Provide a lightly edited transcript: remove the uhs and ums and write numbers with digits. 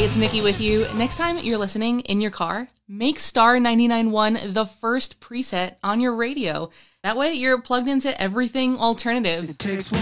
it's Nikki with you. Next time you're listening in your car, make Star 99.1 the first preset on your radio. That way you're plugged into everything alternative.